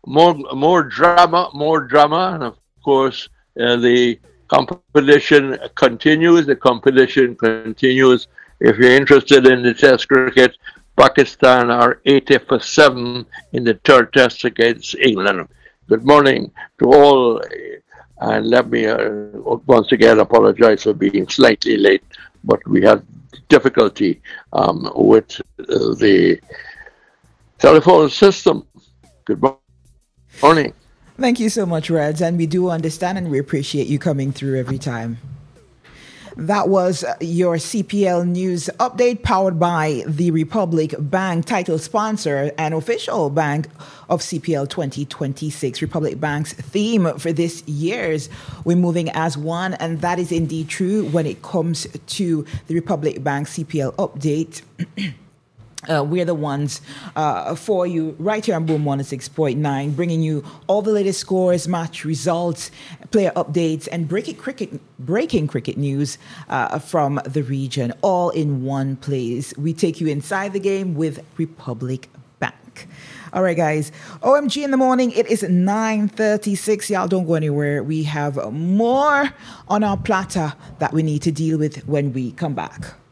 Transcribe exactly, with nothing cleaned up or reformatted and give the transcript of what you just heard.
more more drama, more drama, and of course uh, the competition continues. The competition continues. If you're interested in the Test cricket, Pakistan are eighty for seven in the third Test against England. Good morning to all, and let me uh, once again apologize for being slightly late, but we had difficulty um, with uh, the telephone system. Good morning. Thank you so much, Reds, and we do understand and we appreciate you coming through every time. That was your C P L News update powered by the Republic Bank, title sponsor and official bank of C P L twenty twenty-six. Republic Bank's theme for this year's We're Moving as One, and that is indeed true when it comes to the Republic Bank C P L update. Uh, we're the ones uh, for you right here on Boom one oh six point nine, bringing you all the latest scores, match results, player updates, and breaking cricket, breaking cricket news uh, from the region, all in one place. We take you inside the game with Republic Bank. All right, guys. O M G in the morning. It is nine thirty-six. Y'all don't go anywhere. We have more on our platter that we need to deal with when we come back.